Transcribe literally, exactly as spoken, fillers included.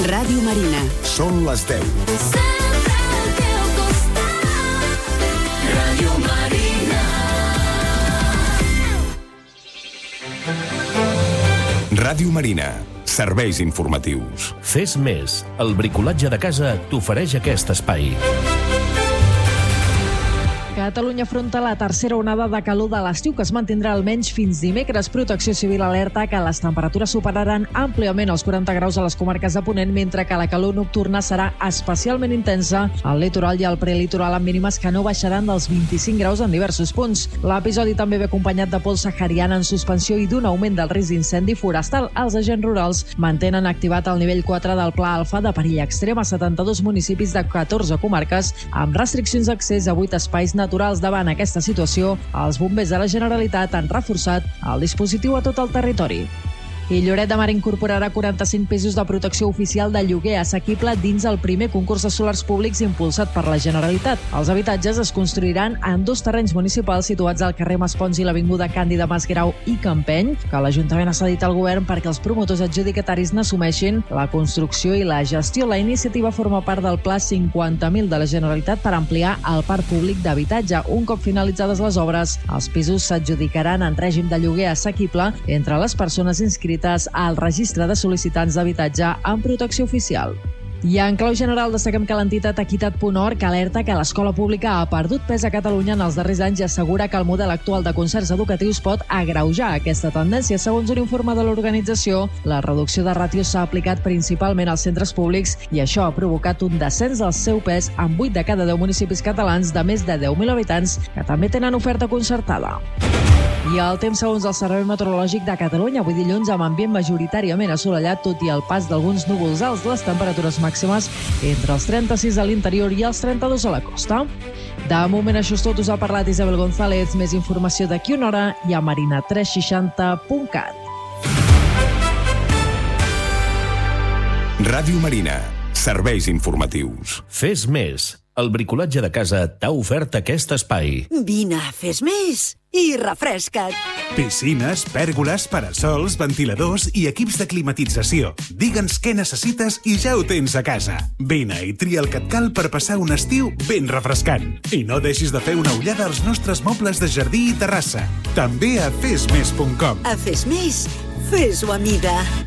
Ràdio Marina. Són les deu. Sempre al teu costat. Ràdio Marina. Ràdio Marina. Serveis informatius. Fes més. El bricolatge de casa t'ofereix aquest espai. Catalunya afronta la tercera onada de calor de l'estiu, que es mantindrà almenys fins dimecres. Protecció Civil alerta que les temperatures superaran àmpliament els quaranta graus a les comarques de Ponent, mentre que la calor nocturna serà especialment intensa al litoral i al prelitoral, amb mínimes que no baixaran dels vint-i-cinc graus en diversos punts. L'episodi també ve acompanyat de pols sahariana en suspensió i d'un augment del risc d'incendi forestal. Els agents rurals mantenen activat el nivell quatre del Pla Alfa de perill extrem a setanta-dos municipis de catorze comarques, amb restriccions d'accés a vuit espais naturals. Davant aquesta situació, els bombers de la Generalitat han reforçat el dispositiu a tot el territori. I Lloret de Mar incorporarà quaranta-cinc pisos de protecció oficial de lloguer assequible dins el primer concurs de solars públics impulsat per la Generalitat. Els habitatges es construiran en dos terrenys municipals situats al carrer Maspons i l'avinguda Càndida Masgrau i Campeny, que l'Ajuntament ha cedit al govern perquè els promotors adjudicataris n'assumeixin la construcció i la gestió. La iniciativa forma part del Pla cinquanta mil de la Generalitat per ampliar el parc públic d'habitatge. Un cop finalitzades les obres, els pisos s'adjudicaran en règim de lloguer assequible entre les persones inscrites al registre de sol·licitants d'habitatge amb protecció oficial. I en clau general destaquem que l'entitat Equitat punt org alerta que l'escola pública ha perdut pes a Catalunya en els darrers anys i assegura que el model actual de concerts educatius pot agreujar aquesta tendència. Segons un informe de l'organització, la reducció de ràtios s'ha aplicat principalment als centres públics i això ha provocat un descens del seu pes en vuit de cada deu municipis catalans de més de deu mil habitants que també tenen oferta concertada. I el temps segons el Servei Meteorològic de Catalunya. Avui dilluns amb ambient majoritàriament assolellat, tot i el pas d'alguns núvols alts. Les temperatures màximes entre els trenta-sis a l'interior i els trenta-dos a la costa. De moment això és tot. Us ha parlat Isabel González. Més informació d'aquí una hora i a marina tres seixanta punt cat. Ràdio Marina. Serveis informatius. Fes més. El bricolatge de casa t'ha ofert aquest espai. Vine, fes més i refresca't. Piscines, pèrgoles, parasols, ventiladors i equips de climatització. Digue'ns què necessites i ja ho tens a casa. Vine i tria el que et cal per passar un estiu ben refrescant. I no deixis de fer una ullada als nostres mobles de jardí i terrassa. També a fes més punt com. A Fes Més, fes-ho a mida.